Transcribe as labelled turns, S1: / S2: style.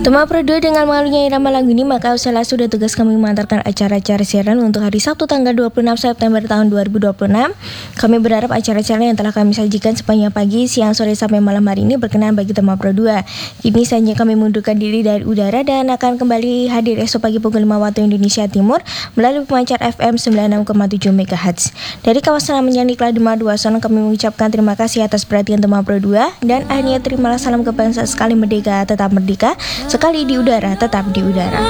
S1: Tema Pro 2 dengan mengalunnya irama lagu ini, maka usahlah sudah tugas kami mengantarkan acara-acara siaran untuk hari Sabtu tanggal 26 September tahun 2026. Kami berharap acara-acara yang telah kami sajikan sepanjang pagi, siang, sore, sampai malam hari ini berkenan bagi Tema Pro 2. Kini saja kami mundurkan diri dari udara dan akan kembali hadir esok pagi pukul 5 waktu Indonesia Timur melalui pemancar FM 96,7 MHz. Dari kawasan Amenyan Diklat Demak 2 Sonong, kami mengucapkan terima kasih atas perhatian Tema Pro 2 dan akhirnya terimalah salam kebangsaan sekali merdeka tetap merdeka, sekali di udara tetap di udara.